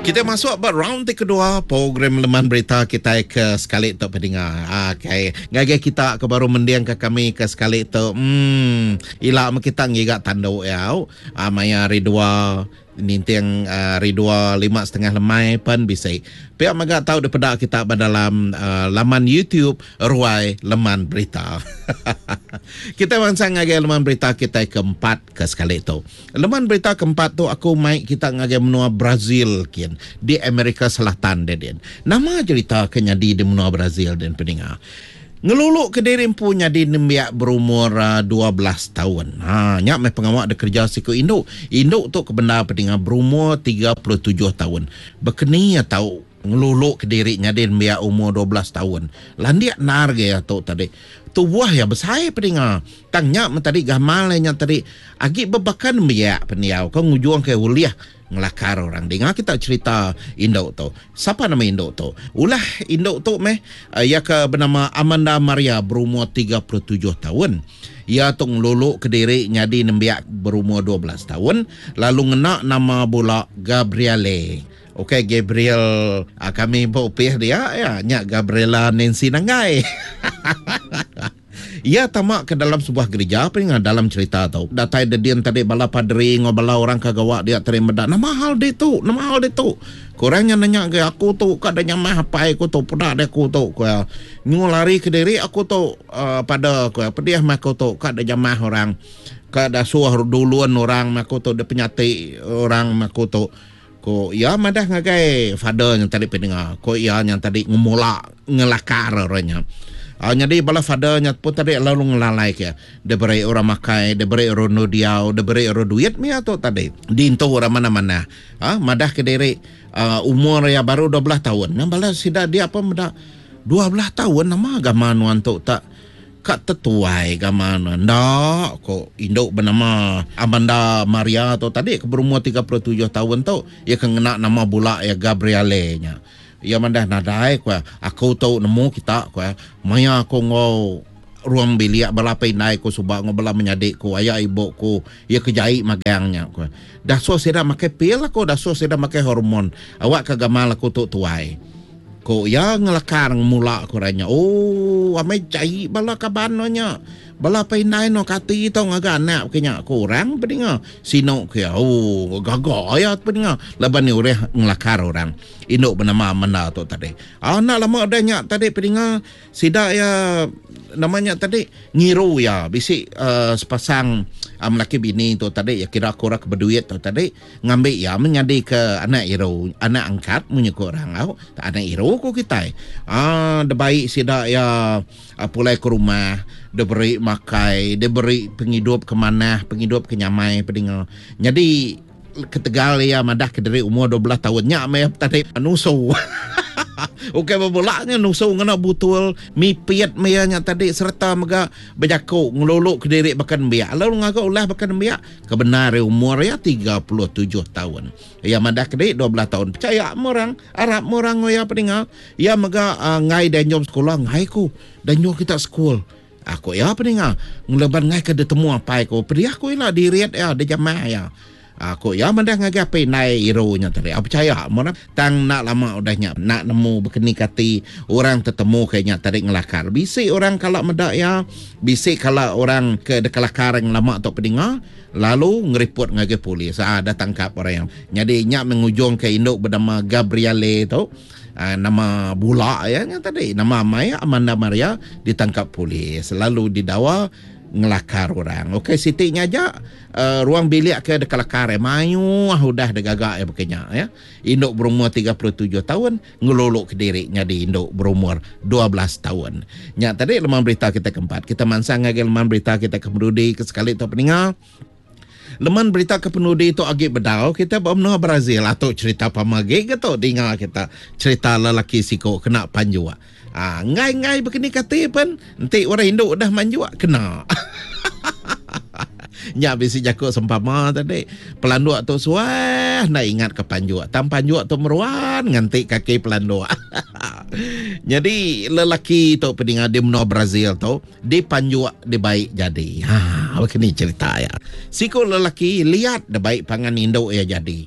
Kita masuk round kedua program Leman Berita kita ke sekali tu pendengar. Okay. Ngagai kita ke baru mendiang ke kami ke sekali tu. Ila kita ngigat tanduk ya. Maya ridua ninteng ridua 5.5 lemai pun bisa. Pihak maga tahu daripada kita dalam laman YouTube Ruai Leman Berita. Kita mansang ngagai Leman Berita kita keempat ke sekali tu. Leman Berita keempat tu aku mai kita ngagai menua Brazil kian di Amerika Selatan den. Nama cerita kenyadi di menua Brazil den pendengar. Ngeluluk ke diri punya di nembiak berumur 12 tahun. Nyak mai pengawak ada kerja siku induk. Induk tu kebenda pendengar berumur 37 tahun. Bekeni ya tahu ngeluluk ke diri nya di nembiak umur 12 tahun. Landiak nar ge ya tu tadi. Tu buah ya besar pendengar. Tangnya tadi gamalnya tadi agi bebakan nembiak pendiau. Kau ngujuang ke uliah ngelakar orang. Dengar kita cerita induk tu. Siapa nama induk tu? Ulah induk tu ia ke bernama Amanda Maria berumur 37 tahun. Ia tu ngeluluk ke diri nyadi nembiak berumur 12 tahun. Lalu ngenak nama pula Gabriele. Okey, Gabriel kami berupih dia ya, nyak Gabriela Nancy Nangai. Ia tamak ke dalam sebuah gereja apa dalam cerita tau. Datai dedian tadi bala padri ngobala orang kagawak dia terima dak. Nama hal dia tu. Kurangnya nanya ke aku tu kadanya mah apa aku tu pada aku tu ku ngolari ke diri aku tu pada ku pediah mah aku tu kadanya mah orang kada suah duluan orang mah aku tu de penyati orang mah aku tu ko ya madah ngagai father yang tadi pendengar ko ya yang tadi ngemula ngelakar orangnya. Jadi bala fadernya pun tadi lalu ngelalai ke. Dia beri orang makai, dia beri orang nudiau, dia beri orang duit mi atau tadi. Dinto orang mana-mana. Madah ke diri umur ya baru 12 tahun. Yang bala sida dia apa madah 12 tahun nama agama nuan tu tak kat tetuai agama nuan. Ndak kok induk bernama Amanda Maria tu tadi berumur 37 tahun tu ia kena nama bula ya Gabriele nya. Ia mandah nadai kwa aku tahu nemu kita kwa maya aku ngau ruang bilik balapai naik ko subak ngobala menyadik ko ayah ibu ko ia kejai magangnya kwa dah so seda makai pil aku dah so seda makai hormon awak kagamal aku tu tuai ko ya ngelakar mula ko ranya amai cai bala kabanonya bala painai no kati tau ngaga anak kenya kurang pedinga sino ke gagak ya pedinga laban ni ureh ngelakar orang induk bernama Amanda tu tadi anak lama adanya tadi pedinga sida ya namanya tadi ngiru ya bisik sepasang lelaki bini tu tadi ya kira kurak berduit tu tadi ngambil ya menyadi ke anak iru anak angkat punya orang anak iru ko kita de baik sida ya pulai ke rumah dia beri makai, dia beri penghidup ke mana, penghidup ke nyamai pedinga. Jadi ketegal ya madah ke dari umur 12 tahun nya me tadi nusu. Okey bebolaknya nusu ngena butul mi piat me nya tadi serta mega bejako ngeluluk ke diri bahkan biak. Lalu ngaga ulah bahkan biak kebenar umur ya 37 tahun. Ya madah ke dari 12 tahun. Percaya orang Arab orang ya pedinga. Ya mega ngai dan jom sekolah ngai ku dan jom kita sekolah. Aku ya pendengar ngeleban ngai ke detemu apa aku pergi aku lah diriat ya de jamaah ya aku ya mandah ngaga pe nai ironya tadi aku percaya mana tang nak lama udahnya nak nemu bekeni kati orang tetemu kayaknya tadi ngelakar bisi orang kalau medak ya bisi kalau orang ke dekalakar yang lama atau pendengar lalu ngeripot ngaga polis ada tangkap orang yang jadi nyak mengujung ke induk bernama Gabriele tu nama bula ya tadi nama Maya Amanda Maria ditangkap polis lalu didakwa ngelakar orang. Okey sitiknya aja ruang bilik ke dekalakar mayu udah degagak ya bekenya ya induk berumur 37 tahun ngeluluk ke dirinya di induk berumur 12 tahun nya tadi leman berita kita keempat kita mansang lagi leman berita kita kemudian ke sekali tu pendengar. Leman berita kepenudi itu agak bedau kita bermenua Brazil atau cerita pamage gitu dengar kita cerita lelaki siko kena panjua. Ngai-ngai begini kata pun nanti orang Indo dah manjua kena. Nya bisi jakuk sempama tadi pelanduk tu suah nak ingat ke panjua tam panjua tu meruan nganti kaki pelanduk. Jadi lelaki tu pendengar di menua Brazil tu di panjua di baik jadi. Begini cerita ya. Siku lelaki lihat di baik pangan Indo ya jadi.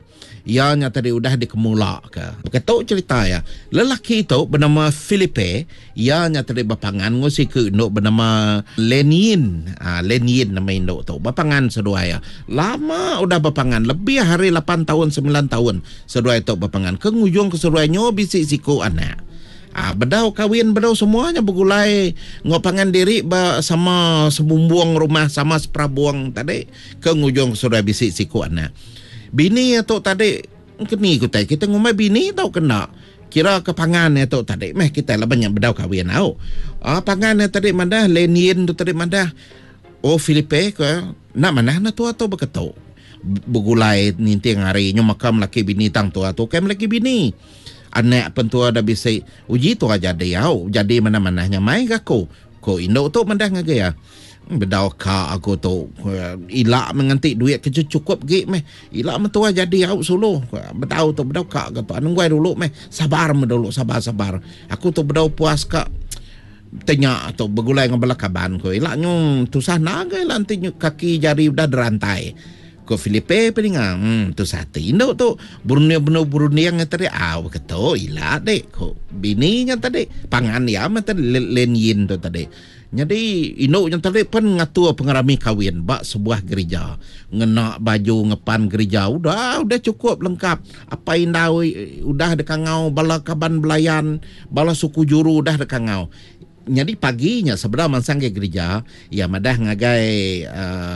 ianya tadi udah dikemula ke. Ketuk cerita ya. Lelaki itu bernama Felipe, ianya tadi bapangan ngusi ke induk bernama Lenin. Lenin nama induk tu. Bapangan sedua ya. Lama udah bapangan, lebih hari 8 tahun 9 tahun sedua itu bapangan. Ke ngujung ke seduanya bisik siku anak. Bedau kawin bedau semuanya bergulai ngopangan diri sama sebumbuang rumah sama seprabuang tadi ke ngujung sudah bisik siku anak. Bini atau tadi kini kita ngomai bini tau kena kira kepangan atau tadi kita lah banyak bedau kawin tau. Pangan tadi mandah Lenin tu tadi mandah Filipe ke nak mana na tu atau beketuk bergulai ninting hari makam laki bini tang tu atau kem laki bini. Anak pentua dah bisa uji tu aja dia jadi mana-mananya mai aku ko indo tu mandah ngagaya bedau ka aku tu ilak menganti duit kerja cukup gik meh ilak mentua jadi au solo bedau tu bedau ka tu anu gue dulu meh sabar dulu sabar aku tu bedau puas ka tanya tu bergulai dengan belakaban ko ilaknya tu sana ge lanti kaki jari udah derantai ko Filipe peninga tu satu indo tu Brunei yang tadi keto ila dek ko bininya tadi pangan ya tadi Lenin tu tadi jadi indo yang tadi pun ngatur pengarami kawin bak sebuah gereja ngena baju ngepan gereja udah cukup lengkap apa indah udah dekangau bala kaban belayan bala suku juru udah dekangau. Jadi paginya sebenarnya mansang ke gereja ya madah ngagai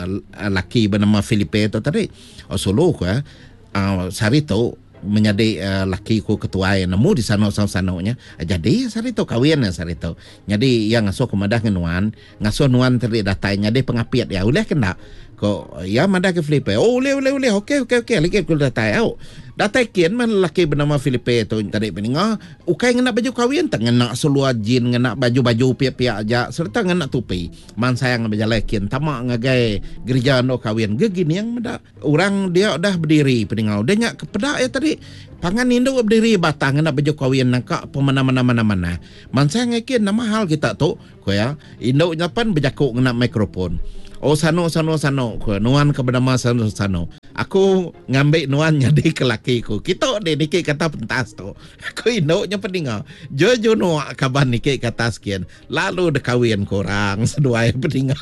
laki bernama Filipe itu tadi solo ko sari tu menjadi laki ku ketua yang nemu di sana-sananya jadi sari tu kawin sari tu jadi yang ngasuh ke madah nuan ngasuh nuan tadi datai jadi pengapiat ya ulah kena ko ya madah ke Filipe boleh okey lagi ku datai datai kian man laki bernama Filipe tu tadi peninga ukai ngena baju kawin tak ngena seluar jin ngena baju piak-piak aja serta ngena tupi man sayang berjalan kian tamak ngagai gereja no kawin gegini yang meda orang dia dah berdiri peninga udah nyak kepedak ya tadi pangan indo berdiri batang ngena baju kawin nangka pemana-mana man sayang kian nama hal kita tu ko ya indo nyapan berjakuk ngena mikrofon sano nuan ke bernama sano aku ngambil nuan jadi ke lakiku kita dikit kata pentas tu aku indoknya peninga jojo nuak kaban dikit kata sekian lalu dekawin korang sedua peninga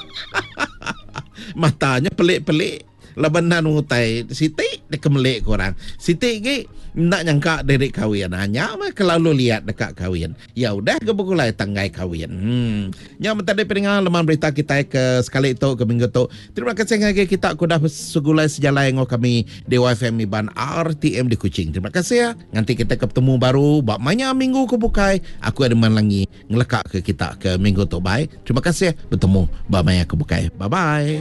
matanya pelik-pelik labanan ngutai Siti dekemelik korang Siti ke nak nyangka dari kawin hanya kelalu lihat dekat kawin ya udah kebekulai tanggai kawin nya tadi peringan lemah berita kita ke sekali itu ke minggu tu terima kasih lagi kita aku dah segulai sejalan yang kami Dewa FM Iban RTM di Kuching terima kasih ya nanti kita ketemu baru bak manya minggu ke bukai aku ada lagi ngelekak ke kita ke minggu tu bye terima kasih ya bertemu bak manya ke bukai bye bye